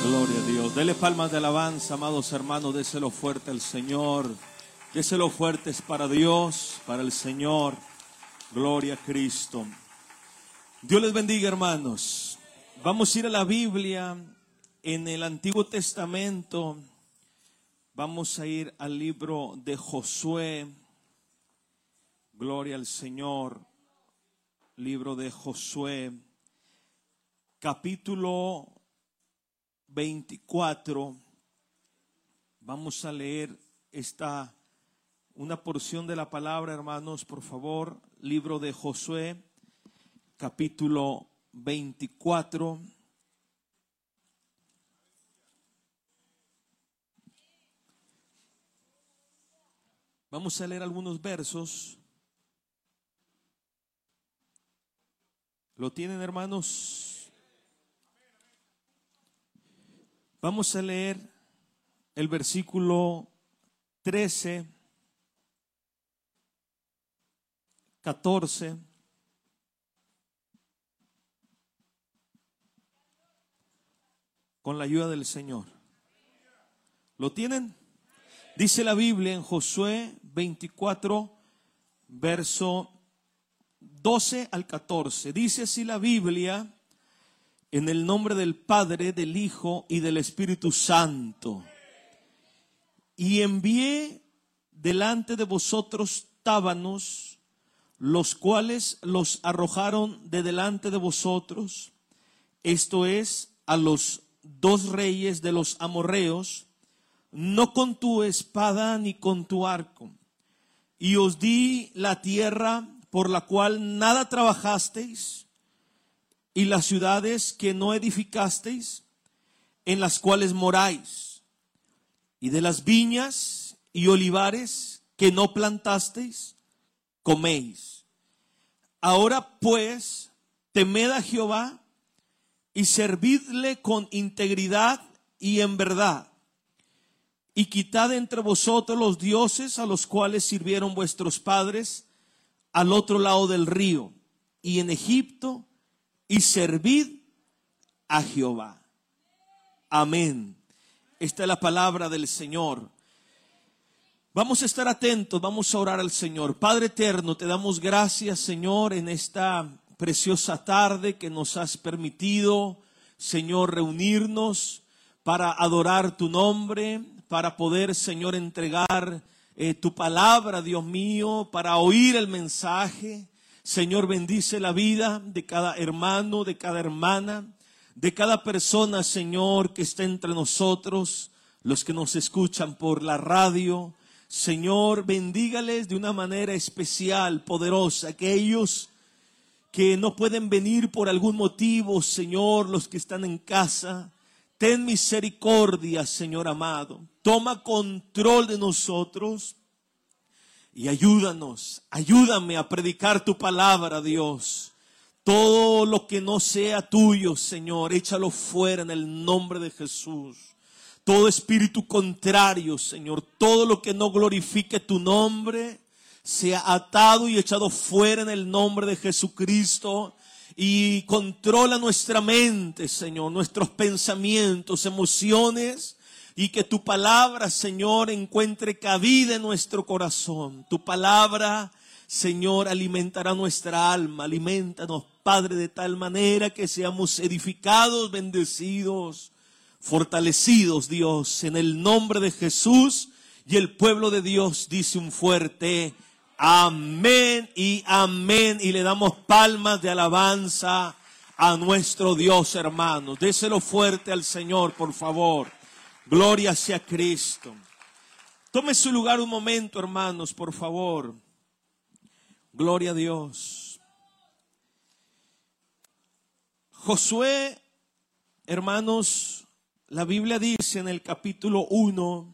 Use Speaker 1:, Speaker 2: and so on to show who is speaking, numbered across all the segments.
Speaker 1: Gloria a Dios. Dele palmas de alabanza, amados hermanos. Déselo fuerte al Señor. Déselo fuertes para Dios, para el Señor. Gloria a Cristo. Dios les bendiga, hermanos. Vamos a ir a la Biblia en el Antiguo Testamento. Vamos a ir al libro de Josué. Gloria al Señor. Libro de Josué, capítulo 24. Vamos a leer una porción de la palabra, hermanos, por favor. Libro de Josué, capítulo 24. Vamos a leer algunos versos. ¿Lo tienen, hermanos? Vamos a leer el versículo 13, 14, con la ayuda del Señor. ¿Lo tienen? Dice la Biblia en Josué 24, verso 12 al 14. Dice así la Biblia: en el nombre del Padre, del Hijo y del Espíritu Santo. Y envié delante de vosotros tábanos, los cuales los arrojaron de delante de vosotros, esto es, a los dos reyes de los amorreos, no con tu espada ni con tu arco. Y os di la tierra por la cual nada trabajasteis, y las ciudades que no edificasteis, en las cuales moráis, y de las viñas y olivares que no plantasteis, coméis. Ahora pues, temed a Jehová, y servidle con integridad y en verdad, y quitad entre vosotros los dioses a los cuales sirvieron vuestros padres al otro lado del río y en Egipto, y servid a Jehová. Amén. Esta es la palabra del Señor. Vamos a estar atentos, vamos a orar al Señor. Padre eterno, te damos gracias, Señor, en esta preciosa tarde que nos has permitido, Señor, reunirnos para adorar tu nombre, para poder, Señor, entregar tu palabra, Dios mío, para oír el mensaje. Señor, bendice la vida de cada hermano, de cada hermana, de cada persona, Señor, que está entre nosotros, los que nos escuchan por la radio. Señor, bendígales de una manera especial, poderosa, aquellos que no pueden venir por algún motivo, Señor, los que están en casa. Ten misericordia, Señor amado. Toma control de nosotros y ayúdame a predicar tu palabra, Dios. Todo lo que no sea tuyo, Señor, échalo fuera en el nombre de Jesús. Todo espíritu contrario, Señor, todo lo que no glorifique tu nombre, sea atado y echado fuera en el nombre de Jesucristo. Y controla nuestra mente, Señor, nuestros pensamientos, emociones, y que tu palabra, Señor, encuentre cabida en nuestro corazón. Tu palabra, Señor, alimentará nuestra alma. Alimentanos, Padre, de tal manera que seamos edificados, bendecidos, fortalecidos, Dios, en el nombre de Jesús. Y el pueblo de Dios dice un fuerte amén y amén. Y le damos palmas de alabanza a nuestro Dios, hermanos. Déselo fuerte al Señor, por favor. Gloria sea Cristo. Tome su lugar un momento, hermanos, por favor. Gloria a Dios. Josué, hermanos, la Biblia dice en el capítulo 1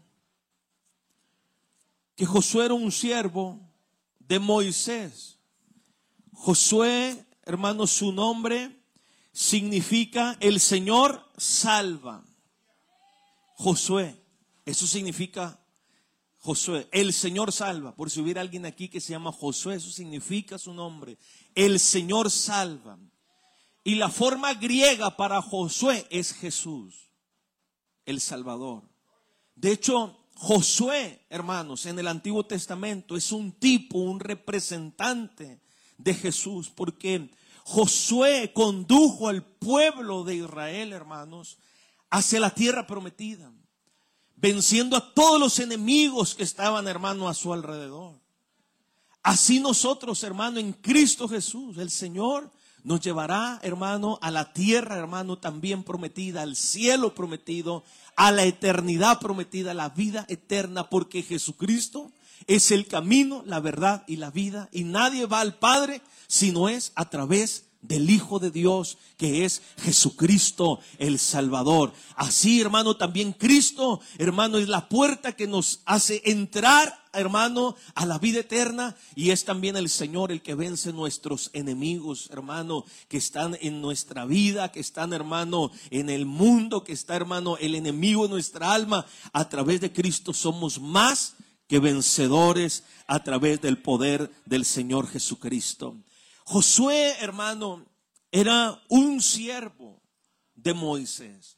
Speaker 1: que Josué era un siervo de Moisés. Josué, hermanos, su nombre significa el Señor salva. Josué, eso significa Josué, el Señor salva. Por si hubiera alguien aquí que se llama Josué, eso significa su nombre, el Señor salva. Y la forma griega para Josué es Jesús. el Salvador. De hecho, Josué, hermanos, en el Antiguo Testamento es un tipo, un representante de Jesús, porque Josué condujo al pueblo de Israel, hermanos, hacia la tierra prometida, venciendo a todos los enemigos que estaban, hermano, a su alrededor. Así nosotros, hermano, en Cristo Jesús, el Señor nos llevará, hermano, a la tierra, hermano, también prometida, al cielo prometido, a la eternidad prometida, a la vida eterna, porque Jesucristo es el camino, la verdad y la vida, y nadie va al Padre si no es a través del Hijo de Dios, que es Jesucristo el Salvador. Así, hermano, también Cristo, hermano, es la puerta que nos hace entrar, hermano, a la vida eterna, y es también el Señor el que vence nuestros enemigos, hermano, que están en nuestra vida, que están, hermano, en el mundo, que está, hermano, el enemigo en nuestra alma. A través de Cristo somos más que vencedores a través del poder del Señor Jesucristo. Josué, hermano, era un siervo de Moisés.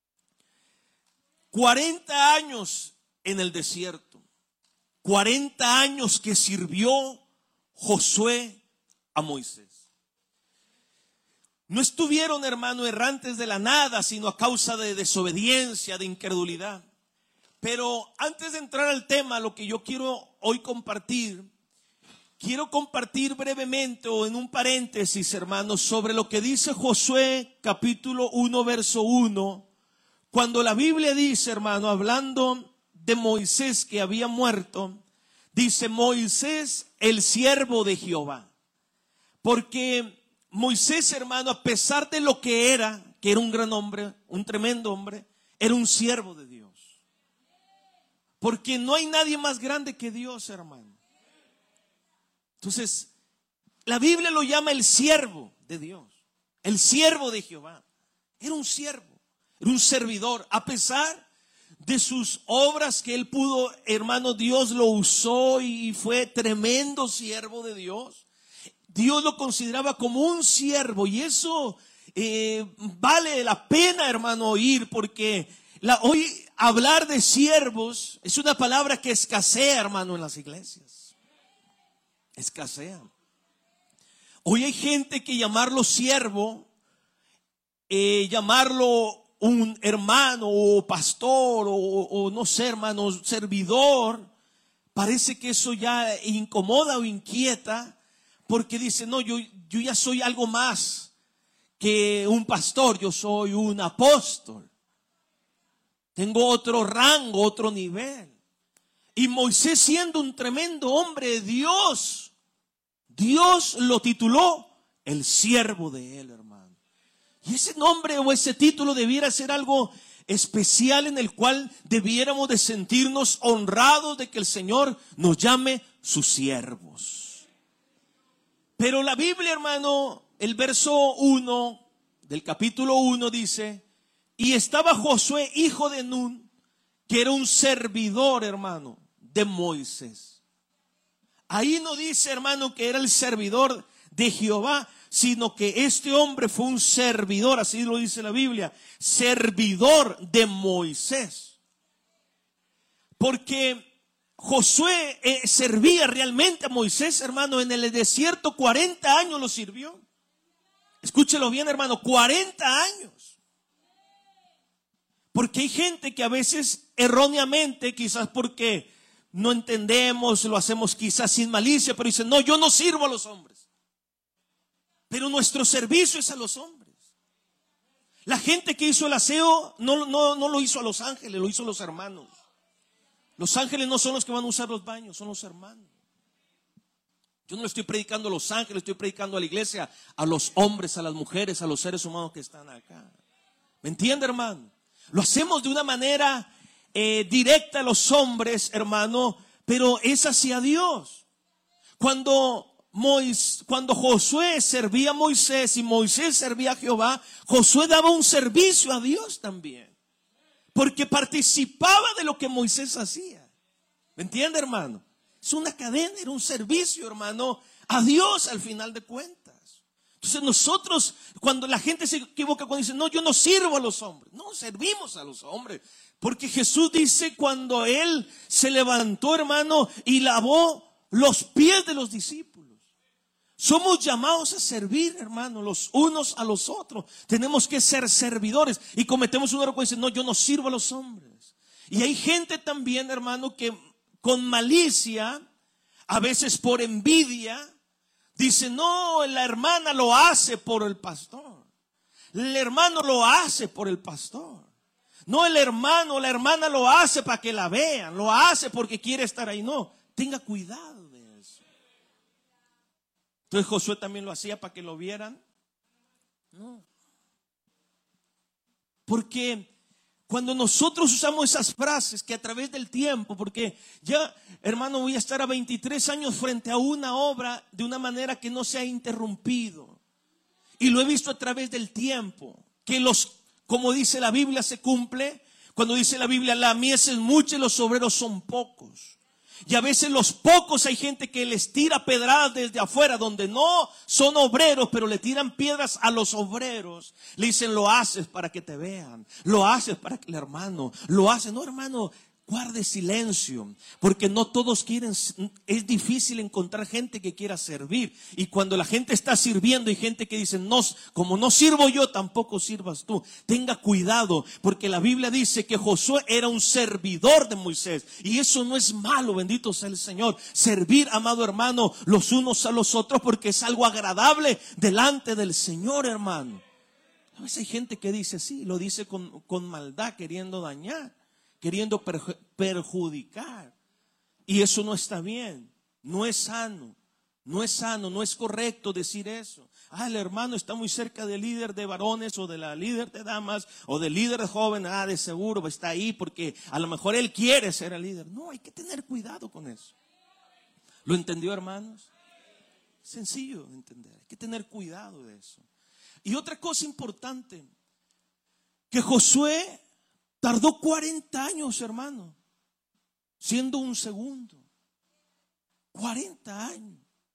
Speaker 1: 40 años en el desierto. 40 años que sirvió Josué a Moisés. No estuvieron, hermano, errantes de la nada, sino a causa de desobediencia, de incredulidad. Pero antes de entrar al tema, lo que yo quiero hoy compartir, quiero compartir brevemente o en un paréntesis, hermanos, sobre lo que dice Josué capítulo 1, verso 1. Cuando la Biblia dice, hermano, hablando de Moisés que había muerto, dice Moisés, el siervo de Jehová. Porque Moisés, hermano, a pesar de lo que era un gran hombre, un tremendo hombre, era un siervo de Dios. Porque no hay nadie más grande que Dios, hermano. Entonces, la Biblia lo llama el siervo de Dios, el siervo de Jehová. Era un siervo, era un servidor. A pesar de sus obras que él pudo, hermano, Dios lo usó y fue tremendo siervo de Dios. Dios lo consideraba como un siervo, y eso vale la pena, hermano, oír, porque hoy hablar de siervos es una palabra que escasea, hermano, en las iglesias. Escasean. Hoy hay gente que llamarlo siervo, llamarlo un hermano o pastor o no sé, hermano, servidor, parece que eso ya incomoda o inquieta, porque dice, no, yo ya soy algo más que un pastor, yo soy un apóstol, tengo otro rango, otro nivel. Y Moisés, siendo un tremendo hombre de Dios, Dios lo tituló el siervo de él, hermano. Y ese nombre o ese título debiera ser algo especial, en el cual debiéramos de sentirnos honrados de que el Señor nos llame sus siervos. Pero la Biblia, hermano, el verso 1 del capítulo 1 dice: y estaba Josué, hijo de Nun, que era un servidor, hermano, de Moisés. Ahí no dice, hermano, que era el servidor de Jehová, sino que este hombre fue un servidor, así lo dice la Biblia, servidor de Moisés. Porque Josué servía realmente a Moisés, hermano, en el desierto 40 años lo sirvió. Escúchelo bien, hermano, 40 años. Porque hay gente que a veces erróneamente, quizás porque no entendemos, lo hacemos quizás sin malicia, pero dicen, no, yo no sirvo a los hombres. Pero nuestro servicio es a los hombres. La gente que hizo el aseo no lo hizo a los ángeles, lo hizo a los hermanos. Los ángeles no son los que van a usar los baños, son los hermanos. Yo no le estoy predicando a los ángeles, estoy predicando a la iglesia, a los hombres, a las mujeres, a los seres humanos que están acá. ¿Me entiende, hermano? Lo hacemos de una manera directa a los hombres, hermano, pero es hacia Dios. Cuando Josué servía a Moisés y Moisés servía a Jehová, Josué daba un servicio a Dios también, porque participaba de lo que Moisés hacía. ¿Me entiende, hermano? Es una cadena, era un servicio, hermano, a Dios al final de cuentas. Entonces nosotros, cuando la gente se equivoca, cuando dice, no, yo no sirvo a los hombres. No, servimos a los hombres. Porque Jesús dice cuando Él se levantó, hermano, y lavó los pies de los discípulos. Somos llamados a servir, hermano, los unos a los otros. Tenemos que ser servidores. Y cometemos un error cuando dice, no, yo no sirvo a los hombres. Y hay gente también, hermano, que con malicia, a veces por envidia, dice, no, la hermana lo hace por el pastor. El hermano lo hace por el pastor. No, el hermano, la hermana lo hace para que la vean. Lo hace porque quiere estar ahí. No, tenga cuidado de eso. Entonces Josué también lo hacía para que lo vieran. No. Porque cuando nosotros usamos esas frases que a través del tiempo, porque ya, hermano, voy a estar a 23 años frente a una obra de una manera que no se ha interrumpido. Y lo he visto a través del tiempo, que como dice la Biblia, se cumple. Cuando dice la Biblia, la mies es mucha y los obreros son pocos. Y a veces los pocos hay gente que les tira pedradas desde afuera, donde no son obreros, pero le tiran piedras a los obreros. Le dicen, lo haces para que te vean, lo haces para que el hermano, lo haces. No, hermano, guarde silencio, porque no todos quieren. Es difícil encontrar gente que quiera servir. Y cuando la gente está sirviendo, hay gente que dice, no, como no sirvo yo, tampoco sirvas tú. Tenga cuidado, porque la Biblia dice que Josué era un servidor de Moisés. Y eso no es malo, bendito sea el Señor. Servir, amado hermano, los unos a los otros, porque es algo agradable delante del Señor, hermano. A veces hay gente que dice así, lo dice con maldad, queriendo dañar, queriendo perjudicar. Y eso no está bien, no es sano, no es sano, no es correcto decir eso. El hermano está muy cerca del líder de varones o de la líder de damas o del líder de jóvenes. De seguro está ahí porque a lo mejor él quiere ser el líder. No, hay que tener cuidado con eso. ¿Lo entendió, hermanos? Sencillo de entender, hay que tener cuidado de eso. Y otra cosa importante, que Josué tardó 40 años, hermano, siendo un segundo. 40 años.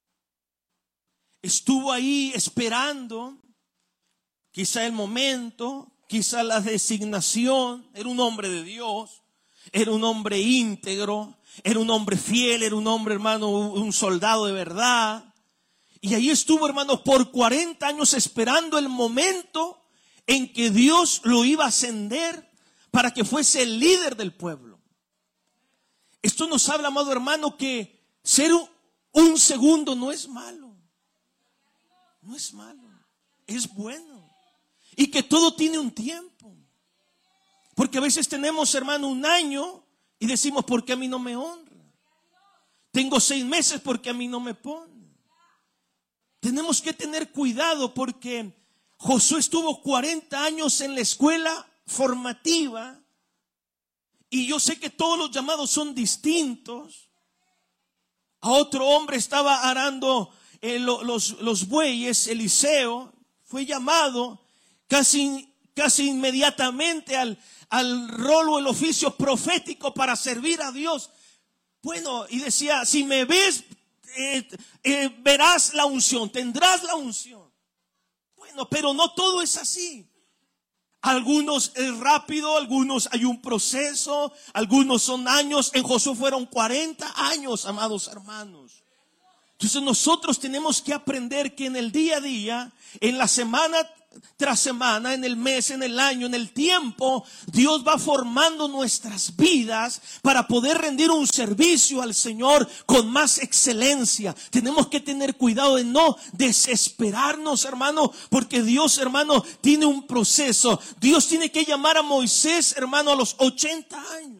Speaker 1: Estuvo ahí esperando, quizá el momento, quizá la designación. Era un hombre de Dios, era un hombre íntegro, era un hombre fiel, era un hombre, hermano, un soldado de verdad. Y ahí estuvo, hermano, por 40 años esperando el momento en que Dios lo iba a ascender para que fuese el líder del pueblo. Esto nos habla, amado hermano, que ser un segundo no es malo. No es malo, es bueno. Y que todo tiene un tiempo. Porque a veces tenemos, hermano, un año y decimos, ¿por qué a mí no me honra? Tengo 6 meses, ¿por qué a mí no me pone? Tenemos que tener cuidado porque Josué estuvo 40 años en la escuela formativa. Y yo sé que todos los llamados son distintos. A otro hombre estaba arando los bueyes, Eliseo, fue llamado casi inmediatamente al rol o el oficio profético para servir a Dios. Bueno, y decía, si me ves, verás la unción, tendrás la unción. Bueno, pero no todo es así. Algunos es rápido, algunos hay un proceso, algunos son años. En Josué fueron 40 años, amados hermanos. Entonces nosotros tenemos que aprender que en el día a día, en la semana tras semana, en el mes, en el año, en el tiempo, Dios va formando nuestras vidas para poder rendir un servicio al Señor con más excelencia. Tenemos que tener cuidado de no desesperarnos, hermano, porque Dios, hermano, tiene un proceso. Dios tiene que llamar a Moisés, hermano, a los 80 años.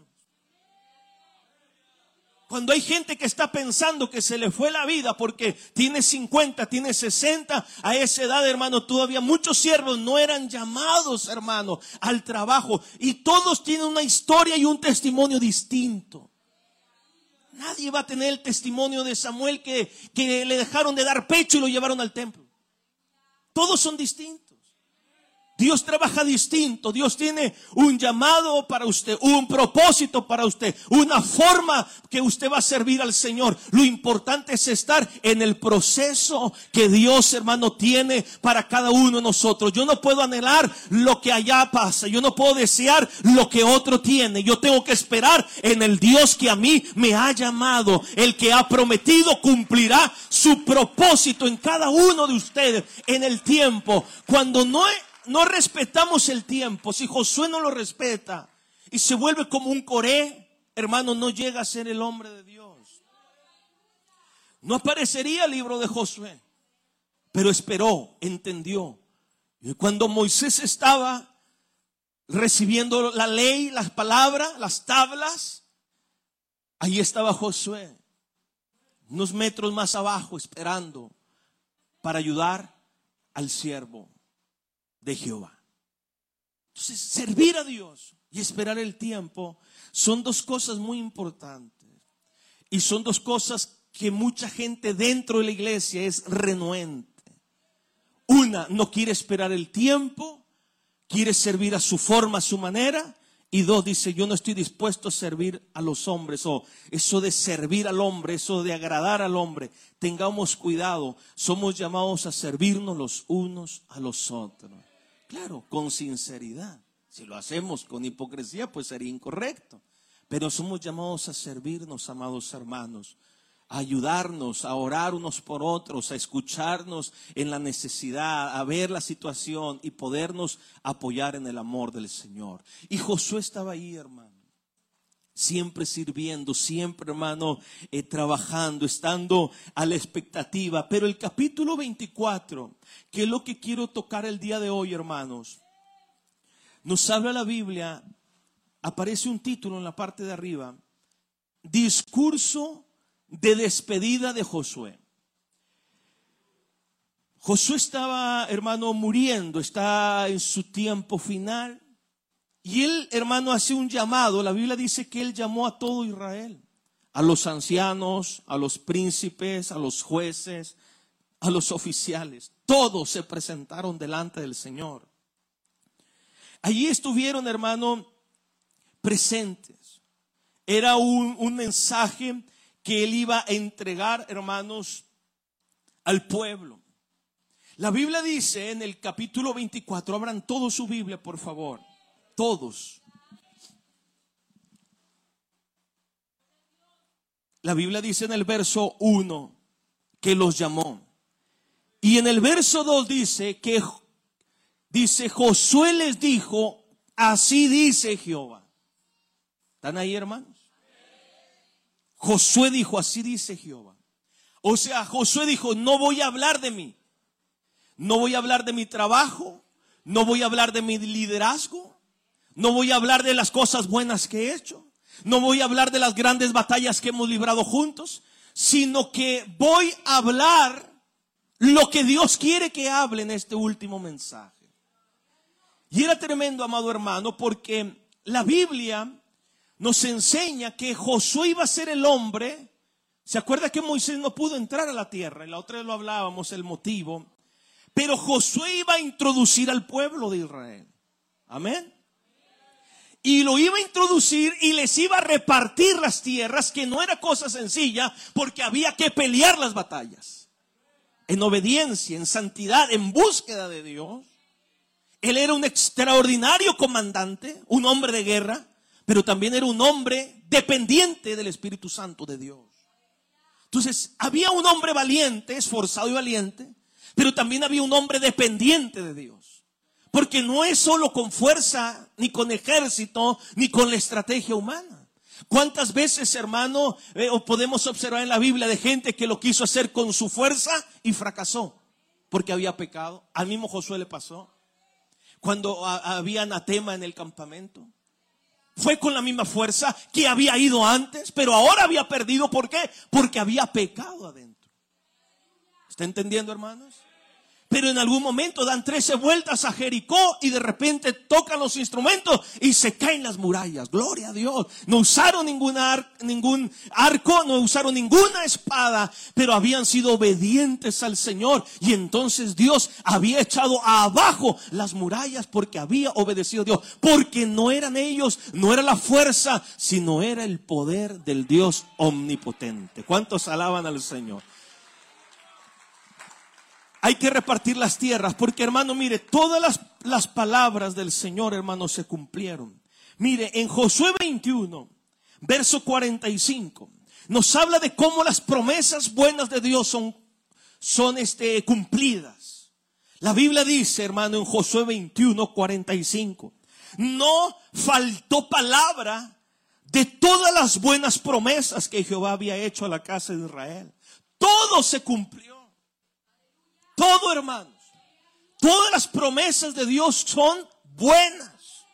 Speaker 1: Cuando hay gente que está pensando que se le fue la vida porque tiene 50, tiene 60, a esa edad, hermano, todavía muchos siervos no eran llamados, hermano, al trabajo. Y todos tienen una historia y un testimonio distinto. Nadie va a tener el testimonio de Samuel que le dejaron de dar pecho y lo llevaron al templo. Todos son distintos. Dios trabaja distinto. Dios tiene un llamado para usted, un propósito para usted, una forma que usted va a servir al Señor. Lo importante es estar en el proceso que Dios, hermano, tiene para cada uno de nosotros. Yo no puedo anhelar lo que allá pasa. Yo no puedo desear lo que otro tiene. Yo tengo que esperar en el Dios que a mí me ha llamado. El que ha prometido cumplirá su propósito en cada uno de ustedes en el tiempo. Cuando no respetamos el tiempo, si Josué no lo respeta y se vuelve como un Coré, hermano, no llega a ser el hombre de Dios. No aparecería el libro de Josué, pero esperó, entendió. Y cuando Moisés estaba recibiendo la ley, las palabras, las tablas, ahí estaba Josué, unos metros más abajo, esperando para ayudar al siervo de Jehová. Entonces, servir a Dios y esperar el tiempo son dos cosas muy importantes. Y son dos cosas que mucha gente dentro de la iglesia es renuente. Una, no quiere esperar el tiempo, quiere servir a su forma, a su manera. Y dos, dice, yo no estoy dispuesto a servir a los hombres. O eso de servir al hombre, eso de agradar al hombre, tengamos cuidado. Somos llamados a servirnos los unos a los otros. Claro, con sinceridad. Si lo hacemos con hipocresía, pues sería incorrecto. Pero somos llamados a servirnos, amados hermanos, a ayudarnos, a orar unos por otros, a escucharnos en la necesidad, a ver la situación y podernos apoyar en el amor del Señor. Y Josué estaba ahí, hermano, siempre sirviendo, siempre, hermano, trabajando, estando a la expectativa. Pero el capítulo 24, que es lo que quiero tocar el día de hoy, hermanos, nos habla la Biblia, aparece un título en la parte de arriba: discurso de despedida de Josué. Josué estaba, hermano, muriendo, está en su tiempo final. Y él, hermano, hace un llamado. La Biblia dice que él llamó a todo Israel, a los ancianos, a los príncipes, a los jueces, a los oficiales. Todos se presentaron delante del Señor. Allí estuvieron, hermano, presentes. Era un mensaje que él iba a entregar, hermanos, al pueblo. La Biblia dice en el capítulo 24, abran todos su Biblia, por favor. Todos. La Biblia dice en el verso 1 que los llamó. Y en el verso 2 dice que Josué les dijo, así dice Jehová. ¿Están ahí, hermanos? Josué dijo, así dice Jehová. O sea, Josué dijo, no voy a hablar de mí. No voy a hablar de mi trabajo. No voy a hablar de mi liderazgo. No voy a hablar de las cosas buenas que he hecho. No voy a hablar de las grandes batallas que hemos librado juntos. Sino que voy a hablar lo que Dios quiere que hable en este último mensaje. Y era tremendo, amado hermano, porque la Biblia nos enseña que Josué iba a ser el hombre. ¿Se acuerda que Moisés no pudo entrar a la tierra? Y la otra vez lo hablábamos, el motivo. Pero Josué iba a introducir al pueblo de Israel. Amén. Y lo iba a introducir y les iba a repartir las tierras, que no era cosa sencilla, porque había que pelear las batallas. En obediencia, en santidad, en búsqueda de Dios. Él era un extraordinario comandante, un hombre de guerra, pero también era un hombre dependiente del Espíritu Santo de Dios. Entonces, había un hombre valiente, esforzado y valiente, pero también había un hombre dependiente de Dios. Porque no es solo con fuerza, ni con ejército, ni con la estrategia humana. ¿Cuántas veces, hermano, podemos observar en la Biblia de gente que lo quiso hacer con su fuerza y fracasó? Porque había pecado. Al mismo Josué le pasó. Cuando había anatema en el campamento. Fue con la misma fuerza que había ido antes, pero ahora había perdido. ¿Por qué? Porque había pecado adentro. ¿Está entendiendo, hermanos? Pero en algún momento dan 13 vueltas a Jericó y de repente tocan los instrumentos y se caen las murallas. Gloria a Dios. No usaron ningún arco, no usaron ninguna espada, pero habían sido obedientes al Señor. Y entonces Dios había echado abajo las murallas porque había obedecido a Dios. Porque no eran ellos, no era la fuerza, sino era el poder del Dios omnipotente. ¿Cuántos alaban al Señor? Hay que repartir las tierras porque, hermano, mire, todas las palabras del Señor, hermano, se cumplieron. Mire, en Josué 21, verso 45, nos habla de cómo las promesas buenas de Dios son cumplidas. La Biblia dice, hermano, en Josué 21, 45, no faltó palabra de todas las buenas promesas que Jehová había hecho a la casa de Israel. Todo se cumplió. Todo, hermanos. Todas las promesas de Dios son buenas.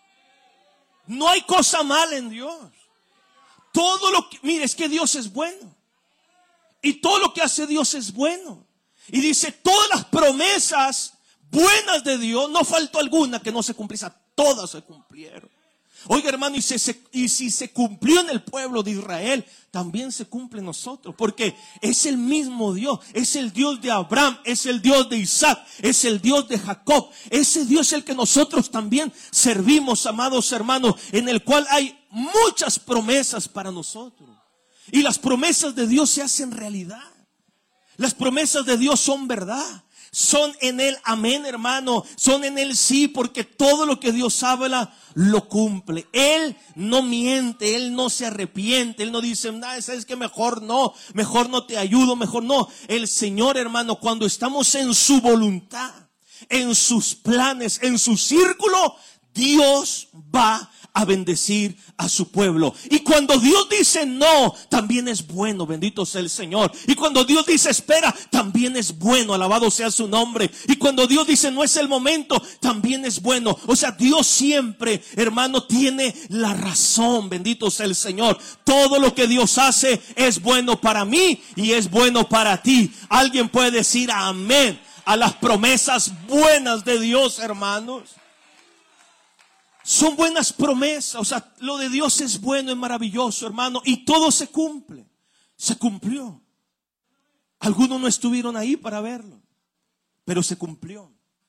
Speaker 1: No hay cosa mala en Dios. Todo lo que, mire, es que Dios es bueno. Y todo lo que hace Dios es bueno. Y dice, todas las promesas buenas de Dios, no faltó alguna que no se cumpliese. Todas se cumplieron. Oiga, hermano, y si se cumplió en el pueblo de Israel, también se cumple en nosotros, porque es el mismo Dios, es el Dios de Abraham, es el Dios de Isaac, es el Dios de Jacob. Ese Dios es el que nosotros también servimos, amados hermanos, en el cual hay muchas promesas para nosotros. Y las promesas de Dios se hacen realidad. Las promesas de Dios son verdad. Son en Él amén, hermano. Son en Él sí, porque todo lo que Dios habla lo cumple. Él no miente, Él no se arrepiente, Él no dice, nada, sabes que mejor no te ayudo, mejor no. El Señor, hermano, cuando estamos en su voluntad, en sus planes, en su círculo, Dios va a bendecir a su pueblo. Y cuando Dios dice no, también es bueno, bendito sea el Señor. Y cuando Dios dice espera, también es bueno, alabado sea su nombre. Y cuando Dios dice no es el momento, también es bueno. O sea, Dios siempre, hermano, tiene la razón, bendito sea el Señor. Todo lo que Dios hace es bueno para mí y es bueno para ti. Alguien puede decir amén a las promesas buenas de Dios, hermanos. Son buenas promesas, o sea, lo de Dios es bueno, es maravilloso, hermano, y todo se cumple, se cumplió. Algunos no estuvieron ahí para verlo, pero se cumplió.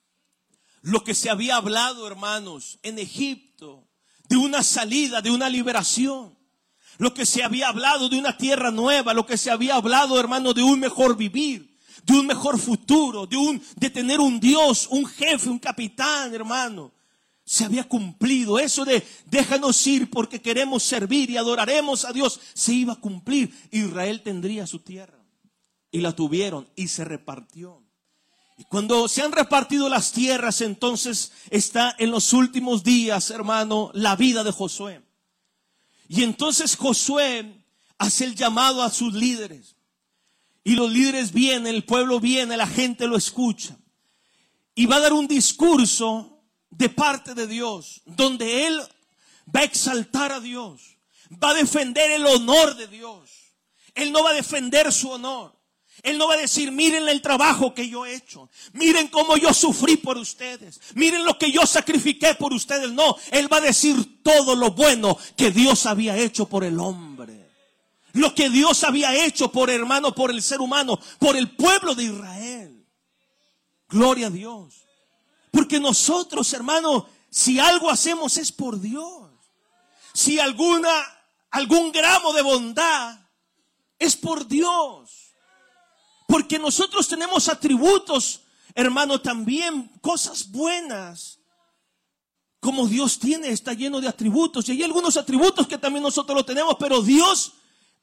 Speaker 1: Lo que se había hablado, hermanos, en Egipto, de una salida, de una liberación. Lo que se había hablado de una tierra nueva, lo que se había hablado, hermano, de un mejor vivir, de un mejor futuro, de tener un Dios, un jefe, un capitán, hermano. Se había cumplido. Eso de déjanos ir porque queremos servir y adoraremos a Dios, se iba a cumplir. Israel tendría su tierra. Y la tuvieron y se repartió. Y cuando se han repartido las tierras, entonces está en los últimos días, hermano, la vida de Josué. Y entonces Josué hace el llamado a sus líderes. Y los líderes vienen, el pueblo viene, la gente lo escucha. Y va a dar un discurso de parte de Dios, donde Él va a exaltar a Dios, va a defender el honor de Dios. Él no va a defender su honor. Él no va a decir, miren el trabajo que yo he hecho, miren cómo yo sufrí por ustedes, miren lo que yo sacrifiqué por ustedes. No, Él va a decir todo lo bueno que Dios había hecho por el hombre, lo que Dios había hecho por hermano, por el ser humano, por el pueblo de Israel. Gloria a Dios. Porque nosotros, hermano, si algo hacemos es por Dios. Si algún gramo de bondad es por Dios. Porque nosotros tenemos atributos, hermano, también cosas buenas. Como Dios tiene, está lleno de atributos. Y hay algunos atributos que también nosotros lo tenemos, pero Dios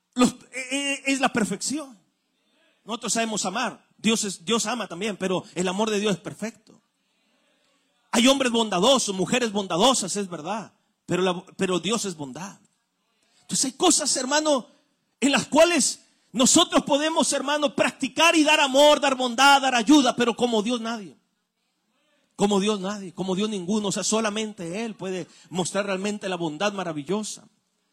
Speaker 1: es la perfección. Nosotros sabemos amar. Dios ama también, pero el amor de Dios es perfecto. Hay hombres bondadosos, mujeres bondadosas, es verdad, pero Dios es bondad. Entonces hay cosas, hermano, en las cuales nosotros podemos, hermano, practicar y dar amor, dar bondad, dar ayuda, pero como Dios nadie. Como Dios nadie, como Dios ninguno. O sea, solamente Él puede mostrar realmente la bondad maravillosa.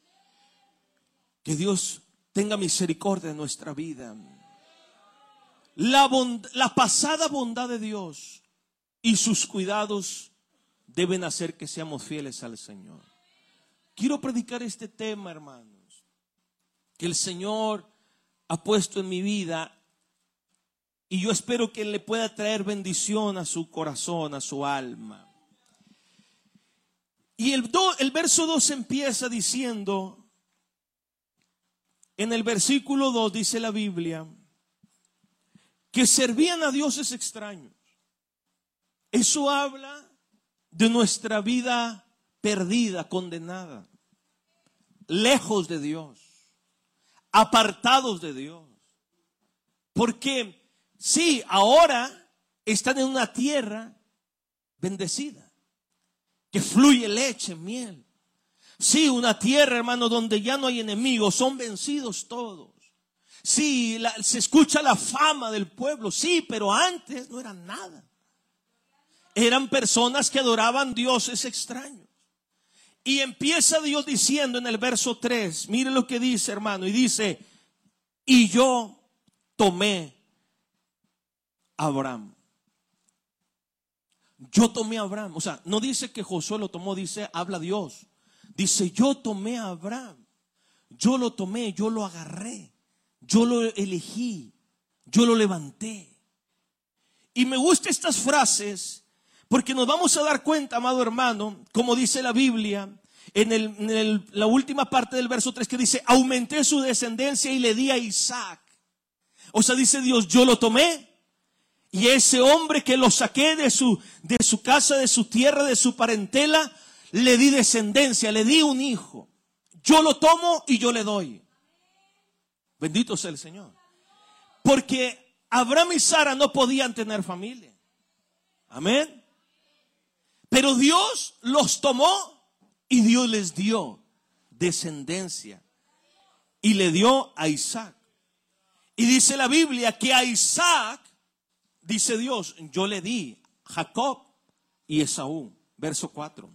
Speaker 1: Que Dios tenga misericordia de nuestra vida. la pasada bondad de Dios y sus cuidados deben hacer que seamos fieles al Señor. Quiero predicar este tema, hermanos, que el Señor ha puesto en mi vida, y yo espero que le pueda traer bendición a su corazón, a su alma. Y el verso 2 empieza diciendo, en el versículo 2 dice la Biblia, que servían a dioses extraños. Eso habla de nuestra vida perdida, condenada, lejos de Dios, apartados de Dios. Porque sí, ahora están en una tierra bendecida, que fluye leche, miel. Sí, una tierra, hermano, donde ya no hay enemigos, son vencidos todos. Sí, se escucha la fama del pueblo, sí, pero antes no eran nada. Eran personas que adoraban dioses extraños. Y empieza Dios diciendo en el verso 3, mire lo que dice, hermano, y dice, y yo tomé a Abraham. Yo tomé a Abraham. O sea, no dice que Josué lo tomó, dice, habla Dios. Dice, yo tomé a Abraham. Yo lo tomé, yo lo agarré. Yo lo elegí, yo lo levanté. Y me gustan estas frases porque nos vamos a dar cuenta, amado hermano, como dice la Biblia en la última parte del verso 3, que dice, aumenté su descendencia y le di a Isaac. O sea, dice Dios, yo lo tomé y ese hombre que lo saqué de su casa, de su tierra, de su parentela, le di descendencia, le di un hijo. Yo lo tomo y yo le doy. Bendito sea el Señor. Porque Abraham y Sara no podían tener familia. Amén. Pero Dios los tomó y Dios les dio descendencia. Y le dio a Isaac. Y dice la Biblia que a Isaac, dice Dios, yo le di Jacob y Esaú. Verso 4.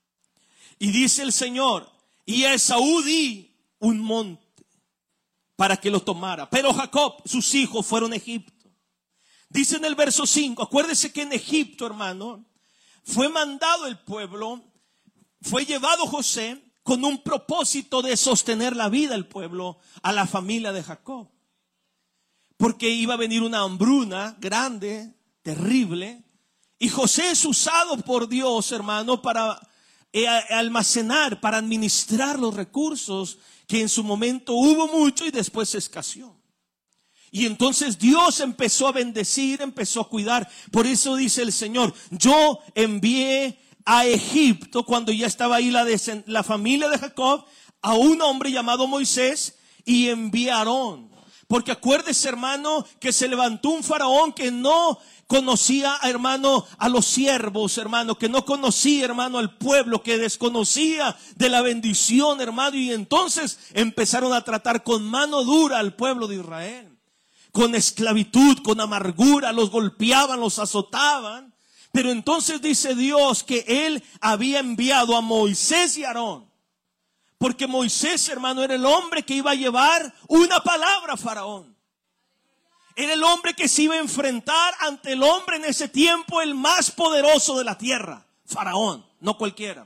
Speaker 1: Y dice el Señor, y a Esaú di un monte para que lo tomara. Pero Jacob, sus hijos fueron a Egipto. Dice en el verso 5, acuérdese que en Egipto, hermano, fue mandado el pueblo, fue llevado José con un propósito de sostener la vida del pueblo a la familia de Jacob. Porque iba a venir una hambruna grande, terrible, y José es usado por Dios, hermano, para almacenar, para administrar los recursos que en su momento hubo mucho y después se escaseó. Y entonces Dios empezó a bendecir, empezó a cuidar. Por eso dice el Señor, yo envié a Egipto, cuando ya estaba ahí la familia de Jacob, a un hombre llamado Moisés, y envié a Aarón. Porque acuérdese, hermano, que se levantó un faraón que no conocía, hermano, a los siervos, hermano, que no conocía, hermano, al pueblo, que desconocía de la bendición, hermano, y entonces empezaron a tratar con mano dura al pueblo de Israel, con esclavitud, con amargura, los golpeaban, los azotaban. Pero entonces dice Dios que Él había enviado a Moisés y a Aarón, porque Moisés, hermano, era el hombre que iba a llevar una palabra a Faraón. Era el hombre que se iba a enfrentar ante el hombre en ese tiempo, el más poderoso de la tierra, Faraón, no cualquiera.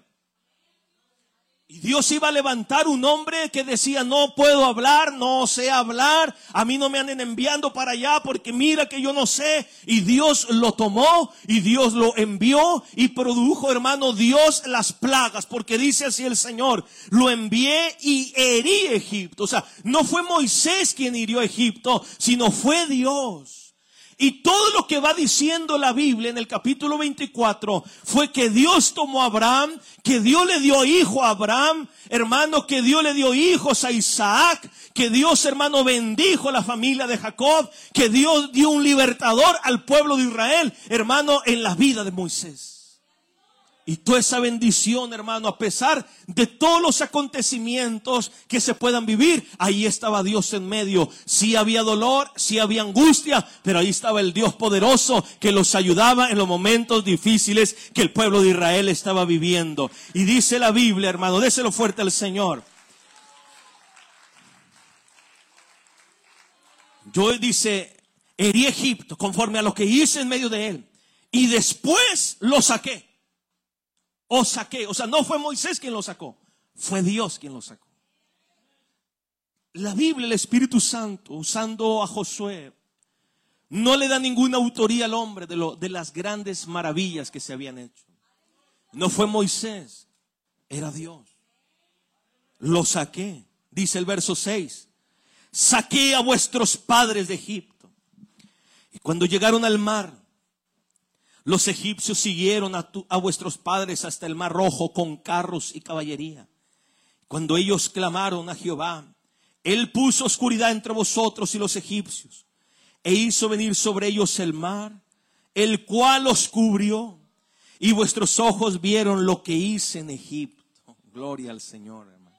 Speaker 1: Y Dios iba a levantar un hombre que decía, no puedo hablar, no sé hablar, a mí no me anden enviando para allá porque mira que yo no sé. Y Dios lo tomó y Dios lo envió y produjo, hermano, Dios las plagas, porque dice así el Señor, lo envié y herí Egipto. O sea, no fue Moisés quien hirió a Egipto, sino fue Dios. Y todo lo que va diciendo la Biblia en el capítulo 24 fue que Dios tomó a Abraham, que Dios le dio hijo a Abraham, hermano, que Dios le dio hijos a Isaac, que Dios, hermano, bendijo a la familia de Jacob, que Dios dio un libertador al pueblo de Israel, hermano, en la vida de Moisés. Y toda esa bendición, hermano, a pesar de todos los acontecimientos que se puedan vivir, ahí estaba Dios en medio. Sí había dolor, sí había angustia, pero ahí estaba el Dios poderoso que los ayudaba en los momentos difíciles que el pueblo de Israel estaba viviendo. Y dice la Biblia, hermano, déselo fuerte al Señor. Dice, Herí Egipto conforme a lo que hice en medio de él. Y después lo saqué. O sea, no fue Moisés quien lo sacó, fue Dios quien lo sacó. La Biblia, el Espíritu Santo, usando a Josué, no le da ninguna autoría al hombre de las grandes maravillas que se habían hecho. No fue Moisés, era Dios. Lo saqué, dice el verso 6. Saqué a vuestros padres de Egipto. Y cuando llegaron al mar, los egipcios siguieron a vuestros padres hasta el mar Rojo con carros y caballería. Cuando ellos clamaron a Jehová, Él puso oscuridad entre vosotros y los egipcios, e hizo venir sobre ellos el mar, el cual los cubrió, y vuestros ojos vieron lo que hice en Egipto. Gloria al Señor, hermano.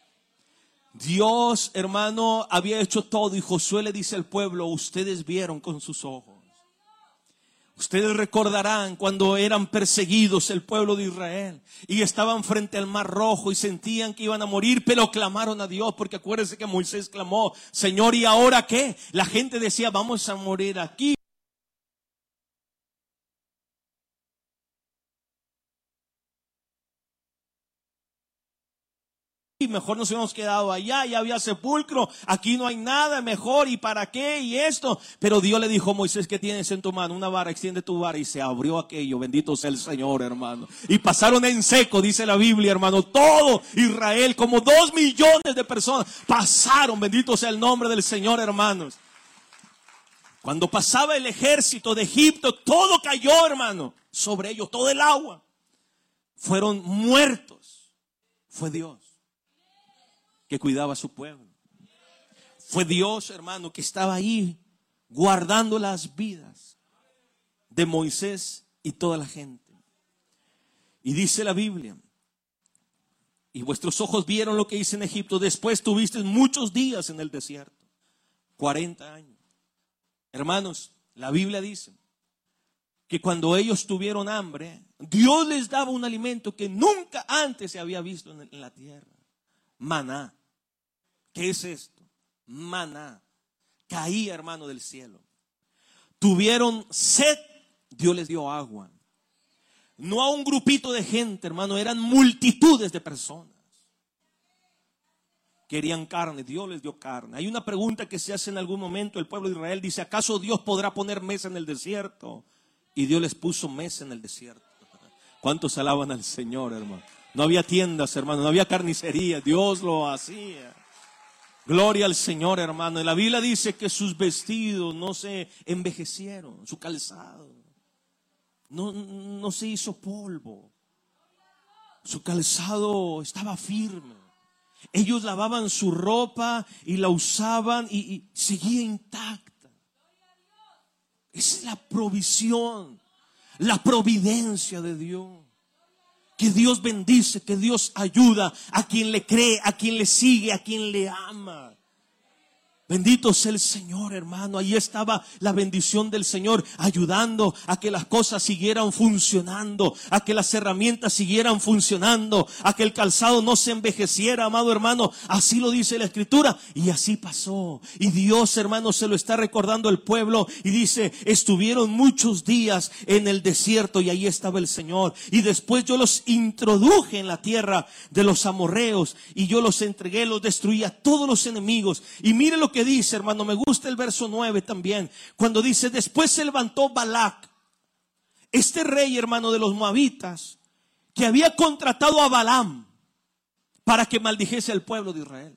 Speaker 1: Dios, hermano, había hecho todo, y Josué le dice al pueblo: ustedes vieron con sus ojos. Ustedes recordarán cuando eran perseguidos el pueblo de Israel y estaban frente al mar Rojo y sentían que iban a morir, pero clamaron a Dios, porque acuérdense que Moisés clamó: Señor, ¿y ahora qué? La gente decía: vamos a morir aquí. Mejor nos hubiéramos quedado allá, ya había sepulcro, aquí no hay nada mejor, y para qué, y esto. Pero Dios le dijo a Moisés: ¿qué tienes en tu mano? Una vara, extiende tu vara. Y se abrió aquello, bendito sea el Señor, hermano. Y pasaron en seco, dice la Biblia, hermano. Todo Israel, como 2 millones de personas, pasaron, bendito sea el nombre del Señor, hermanos. Cuando pasaba el ejército de Egipto, todo cayó, hermano, sobre ellos, todo el agua. Fueron muertos. Fue Dios que cuidaba a su pueblo. Fue Dios, hermano, que estaba ahí guardando las vidas de Moisés y toda la gente. Y dice la Biblia: y vuestros ojos vieron lo que hice en Egipto. Después tuviste muchos días en el desierto, 40 años. Hermanos, la Biblia dice que cuando ellos tuvieron hambre, Dios les daba un alimento que nunca antes se había visto en la tierra: maná. ¿Qué es esto? Maná. Caía, hermano, del cielo. Tuvieron sed, Dios les dio agua. No a un grupito de gente, hermano, eran multitudes de personas. Querían carne, Dios les dio carne. Hay una pregunta que se hace en algún momento el pueblo de Israel: dice: ¿acaso Dios podrá poner mesa en el desierto? Y Dios les puso mesa en el desierto. ¿Cuántos alaban al Señor, hermano? No había tiendas, hermano, no había carnicería, Dios lo hacía. Gloria al Señor, hermano. Y la Biblia dice que sus vestidos no se envejecieron, su calzado no se hizo polvo. Su calzado estaba firme. Ellos lavaban su ropa y la usaban y seguía intacta. Esa es la provisión, la providencia de Dios. Que Dios bendice, que Dios ayuda a quien le cree, a quien le sigue, a quien le ama. Bendito sea el Señor, hermano. Ahí estaba la bendición del Señor, ayudando a que las cosas siguieran funcionando, a que las herramientas siguieran funcionando, a que el calzado no se envejeciera, amado hermano. Así lo dice la Escritura, y así pasó. Y Dios, hermano, se lo está recordando al pueblo y dice: estuvieron muchos días en el desierto y ahí estaba el Señor. Y después yo los introduje en la tierra de los amorreos y yo los entregué, los destruí a todos los enemigos. Y mire lo que dice, hermano, me gusta el verso 9 también, cuando dice: después se levantó Balac, este rey, hermano, de los moabitas, que había contratado a Balaam para que maldijese al pueblo de Israel.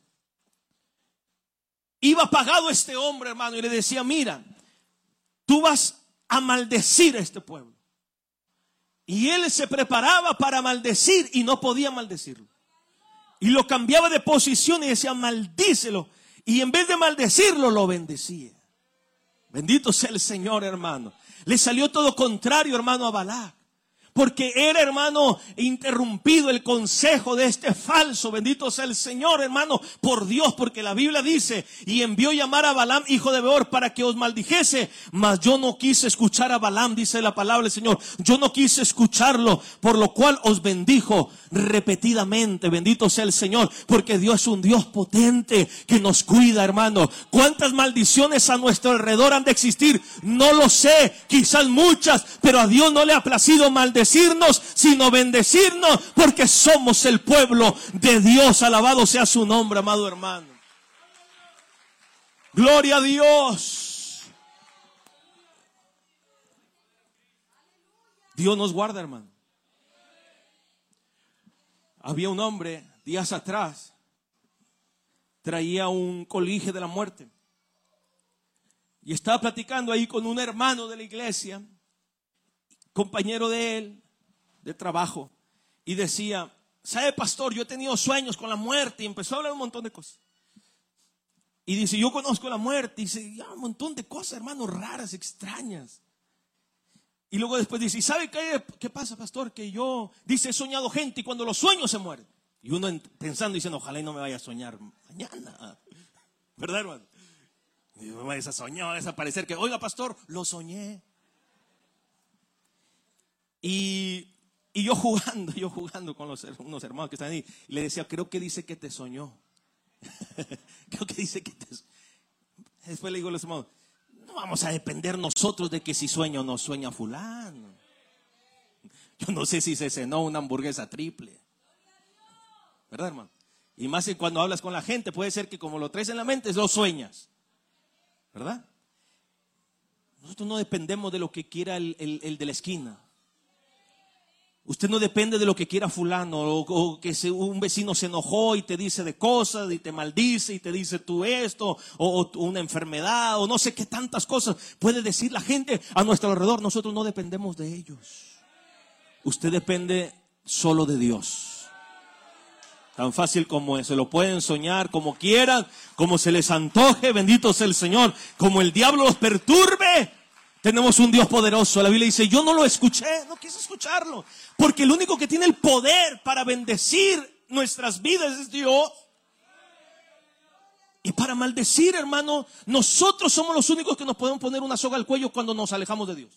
Speaker 1: Iba pagado este hombre, hermano, y le decía: mira, tú vas a maldecir a este pueblo. Y él se preparaba para maldecir y no podía maldecirlo. Y lo cambiaba de posición y decía: maldícelo. Y en vez de maldecirlo, lo bendecía. Bendito sea el Señor, hermano. Le salió todo contrario, hermano, a Balac. porque era, hermano, interrumpido el consejo de este falso, bendito sea el Señor, hermano, por Dios, porque la Biblia dice, y envió llamar a Balaam, hijo de Beor, para que os maldijese, mas yo no quise escuchar a Balaam, dice la palabra del Señor, yo no quise escucharlo, por lo cual os bendijo repetidamente, bendito sea el Señor, porque Dios es un Dios potente que nos cuida, hermano. ¿Cuántas maldiciones a nuestro alrededor han de existir? No lo sé, quizás muchas, pero a Dios no le ha placido maldecirnos, sino bendecirnos, porque somos el pueblo de Dios. Alabado sea su nombre, amado hermano. Gloria a Dios. Dios nos guarda, hermano. Había un hombre días atrás, traía un colije de la muerte y estaba platicando ahí con un hermano de la iglesia, compañero de él, de trabajo, y decía, ¿sabe, pastor? Yo he tenido sueños con la muerte, y empezó a hablar un montón de cosas. Y dice, yo conozco la muerte, y dice, ya, un montón de cosas, hermano, raras, extrañas. Y luego después dice, ¿y sabe qué pasa, pastor? Que yo, dice, he soñado gente y cuando los sueños se mueren. Y uno pensando, diciendo, ojalá y no me vaya a soñar mañana. ¿Verdad, hermano? Y me vaya a soñar, va a desaparecer, que, oiga, pastor, lo soñé. Y yo jugando con unos hermanos que están ahí, le decía, creo que dice que te soñó. Creo que dice que te soñó. Después le digo a los hermanos, no vamos a depender nosotros de que si sueña o no sueña fulano. Yo no sé si se cenó una hamburguesa triple. ¿Verdad, hermano? Y más que cuando hablas con la gente, puede ser que como lo traes en la mente, lo sueñas. ¿Verdad? Nosotros no dependemos de lo que quiera el de la esquina. Usted no depende de lo que quiera fulano, o que un vecino se enojó y te dice de cosas y te maldice y te dice tú esto, o una enfermedad, o no sé qué tantas cosas puede decir la gente a nuestro alrededor. Nosotros no dependemos de ellos. Usted depende solo de Dios. Tan fácil como es. Se lo pueden soñar como quieran, como se les antoje, bendito sea el Señor, como el diablo los perturbe. Tenemos un Dios poderoso. La Biblia dice, yo no lo escuché, no quise escucharlo, porque el único que tiene el poder para bendecir nuestras vidas es Dios. Y para maldecir, hermano, nosotros somos los únicos que nos podemos poner una soga al cuello cuando nos alejamos de Dios.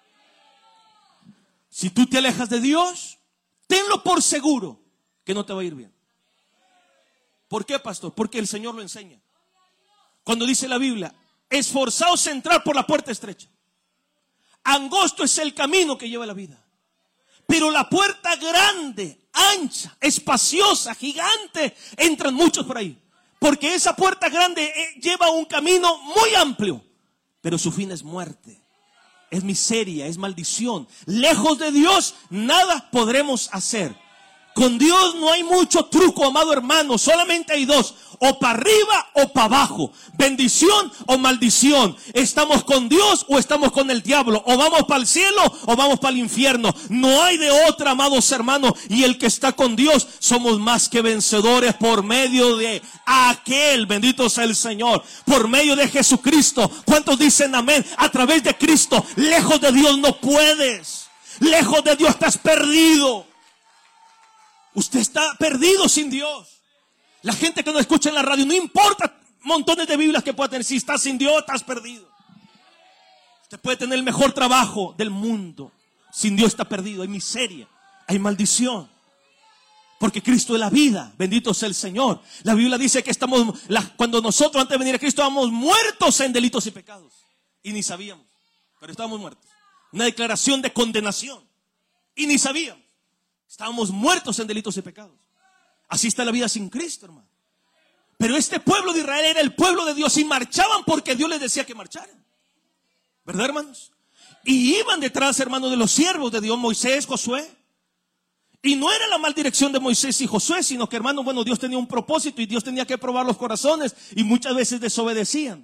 Speaker 1: Si tú te alejas de Dios, tenlo por seguro que no te va a ir bien. ¿Por qué, pastor? Porque el Señor lo enseña. Cuando dice la Biblia, esforzaos a entrar por la puerta estrecha. Angosto es el camino que lleva a la vida, pero la puerta grande, ancha, espaciosa, gigante, entran muchos por ahí. Porque esa puerta grande lleva un camino muy amplio, pero su fin es muerte, es miseria, es maldición. Lejos de Dios nada podremos hacer. Con Dios no hay mucho truco, amado hermano. Solamente hay dos: o para arriba o para abajo, bendición o maldición. Estamos con Dios o estamos con el diablo. O vamos para el cielo o vamos para el infierno. No hay de otra, amados hermanos. Y el que está con Dios, somos más que vencedores por medio de aquel, bendito sea el Señor, por medio de Jesucristo. ¿Cuántos dicen amén? A través de Cristo. Lejos de Dios no puedes. Lejos de Dios estás perdido. Usted está perdido sin Dios. La gente que nos escucha en la radio, no importa montones de Biblias que pueda tener, si estás sin Dios, estás perdido. Usted puede tener el mejor trabajo del mundo, sin Dios está perdido. Hay miseria, hay maldición, porque Cristo es la vida, bendito sea el Señor. La Biblia dice que cuando nosotros antes de venir a Cristo estábamos muertos en delitos y pecados, y ni sabíamos, pero estábamos muertos. Una declaración de condenación, y ni sabíamos. Estábamos muertos en delitos y pecados. Así está la vida sin Cristo, hermano. Pero este pueblo de Israel era el pueblo de Dios y marchaban porque Dios les decía que marcharan. ¿Verdad, hermanos? Y iban detrás, hermanos, de los siervos de Dios, Moisés, Josué. Y no era la mal dirección de Moisés y Josué, sino que, hermano, bueno, Dios tenía un propósito y Dios tenía que probar los corazones y muchas veces desobedecían.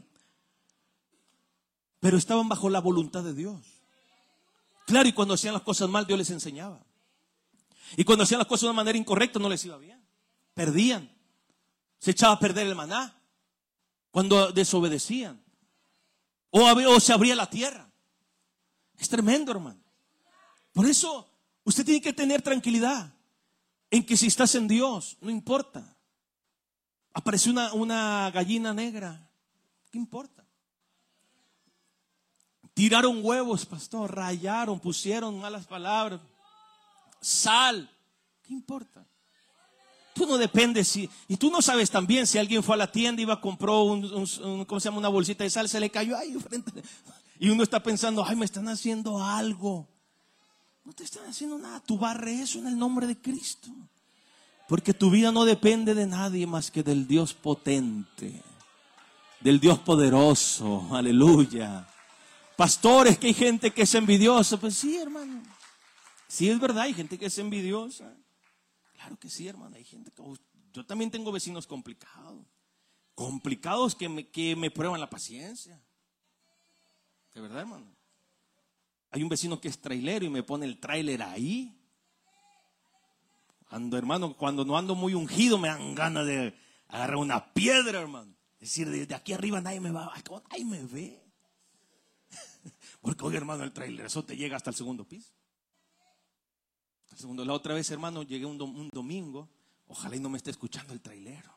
Speaker 1: Pero estaban bajo la voluntad de Dios. Claro, y cuando hacían las cosas mal, Dios les enseñaba. Y cuando hacían las cosas de una manera incorrecta, no les iba bien. Perdían. Se echaba a perder el maná cuando desobedecían. O se abría la tierra. Es tremendo, hermano. Por eso Usted tiene que tener tranquilidad en que si estás en Dios, no importa. Apareció una gallina negra, ¿qué importa? Tiraron huevos, pastor, rayaron, pusieron malas palabras, sal, ¿qué importa? Tú no dependes y tú no sabes también si alguien fue a la tienda y iba a compró ¿cómo se llama? Una bolsita de sal, se le cayó ahí frente. Y uno está pensando, ay, me están haciendo algo. No te están haciendo nada, tú barre eso en el nombre de Cristo. Porque tu vida no depende de nadie más que del Dios potente, del Dios poderoso, aleluya. Pastores, que hay gente que es envidiosa. Pues sí, hermano, sí es verdad, hay gente que es envidiosa. Claro que sí, hermano, hay gente que... Yo también tengo vecinos complicados que me prueban la paciencia. De verdad, hermano. Hay un vecino que es trailero y me pone el trailer ahí. Hermano, cuando no ando muy ungido me dan ganas de agarrar una piedra, hermano. Es decir, desde aquí arriba nadie me ve. Porque, oye, hermano, el trailer, eso te llega hasta el segundo piso. La otra vez, hermano, llegué un domingo. Ojalá y no me esté escuchando el trailero.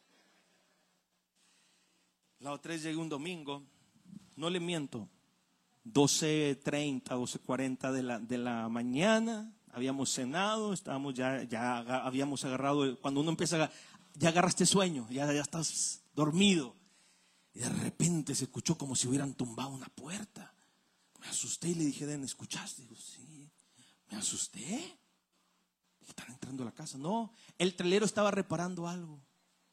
Speaker 1: La otra vez llegué un domingo, no le miento, 12:30, 12:40 de la mañana. Habíamos cenado, estábamos ya habíamos agarrado. Cuando uno empieza, ya agarraste sueño, ya estás dormido. Y de repente se escuchó como si hubieran tumbado una puerta. Me asusté y le dije, Den, ¿escuchaste? Digo, sí. Me asusté. ¿Están entrando a la casa? No, el trailero estaba reparando algo.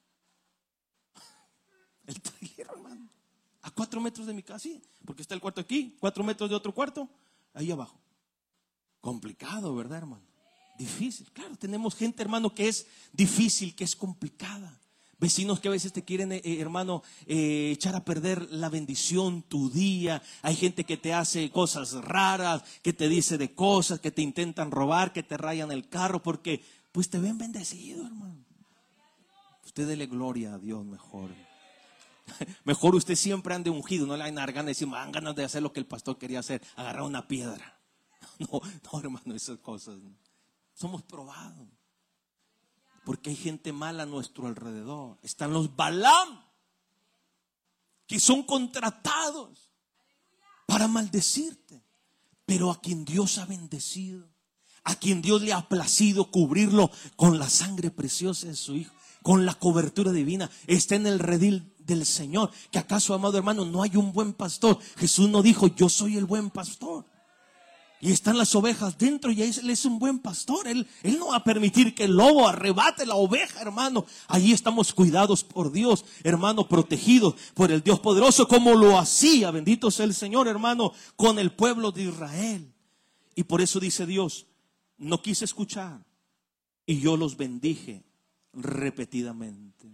Speaker 1: El trailero, hermano, a 4 metros de mi casa, sí, porque está el cuarto aquí, 4 metros de otro cuarto, ahí abajo. Complicado, ¿verdad, hermano? Difícil. Claro, tenemos gente, hermano, que es difícil, que es complicada. Vecinos que a veces te quieren, hermano, echar a perder la bendición, tu día. Hay gente que te hace cosas raras, que te dice de cosas, que te intentan robar, que te rayan el carro, porque pues te ven bendecido, hermano. Usted dele gloria a Dios mejor. Mejor usted siempre ande ungido, no le hagan ganas de decir, me dan ganas de hacer lo que el pastor quería hacer, agarrar una piedra. No, hermano, esas cosas. Somos probados. Porque hay gente mala a nuestro alrededor. Están los Balaam, que son contratados para maldecirte. Pero a quien Dios ha bendecido, a quien Dios le ha placido cubrirlo con la sangre preciosa de su Hijo, con la cobertura divina, está en el redil del Señor. ¿Que acaso, amado hermano, no hay un buen pastor? Jesús no dijo, yo soy el buen pastor. Y están las ovejas dentro y Él es un buen pastor. Él no va a permitir que el lobo arrebate la oveja, hermano. Allí estamos cuidados por Dios, hermano, protegidos por el Dios poderoso, como lo hacía, bendito sea el Señor, hermano, con el pueblo de Israel. Y por eso dice Dios, no quise escuchar y yo los bendije repetidamente.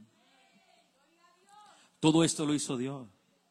Speaker 1: Todo esto lo hizo Dios.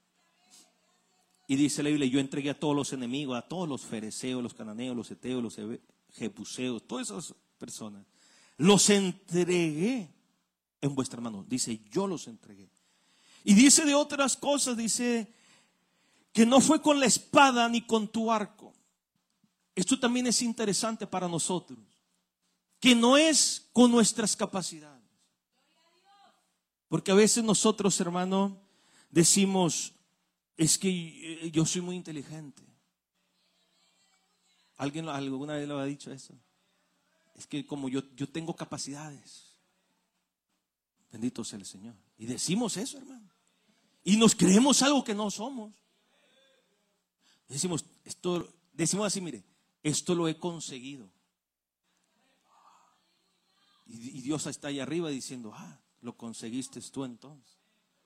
Speaker 1: Y dice la Biblia, yo entregué a todos los enemigos, a todos los fereceos, los cananeos, los heteos, los jebuseos, todas esas personas. Los entregué en vuestra mano. Dice, yo los entregué. Y dice de otras cosas, dice que no fue con la espada ni con tu arco. Esto también es interesante para nosotros. Que no es con nuestras capacidades. Porque a veces nosotros, hermano, decimos, es que yo soy muy inteligente. ¿Alguien alguna vez lo ha dicho eso? Es que como yo tengo capacidades. Bendito sea el Señor. Y decimos eso, hermano. Y nos creemos algo que no somos. Decimos así, mire, esto lo he conseguido. Y Dios está ahí arriba diciendo, lo conseguiste tú entonces.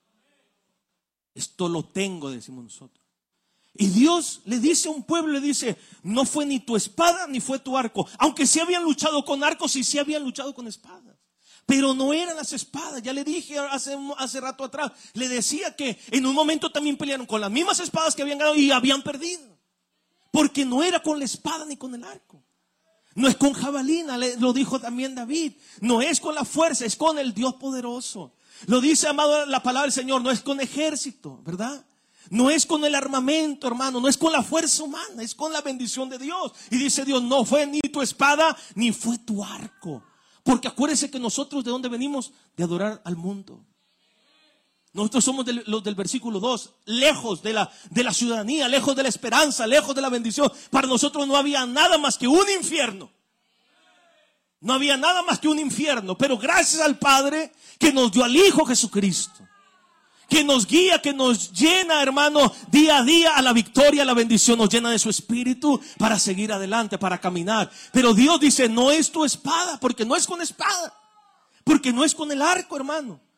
Speaker 1: Esto lo tengo, decimos nosotros. Y Dios le dice a un pueblo, le dice, no fue ni tu espada ni fue tu arco. Aunque sí habían luchado con arcos y sí habían luchado con espadas. Pero no eran las espadas. Ya le dije hace rato atrás, le decía que en un momento también pelearon con las mismas espadas que habían ganado y habían perdido. Porque no era con la espada ni con el arco. No es con jabalina, lo dijo también David. No es con la fuerza, es con el Dios poderoso. Lo dice, amado, la palabra del Señor, no es con ejército, ¿verdad? No es con el armamento, hermano, no es con la fuerza humana, es con la bendición de Dios. Y dice Dios, no fue ni tu espada, ni fue tu arco. Porque acuérdense que nosotros, ¿de dónde venimos? De adorar al mundo. Nosotros somos los del versículo 2, lejos de la ciudadanía, lejos de la esperanza, lejos de la bendición. Para nosotros no había nada más que un infierno. No había nada más que un infierno. Pero gracias al Padre que nos dio al Hijo Jesucristo, que nos guía, que nos llena, hermano, día a día a la victoria, a la bendición, nos llena de su espíritu para seguir adelante, para caminar. Pero Dios dice, no es tu espada, porque no es con espada, porque no es con el arco, hermano.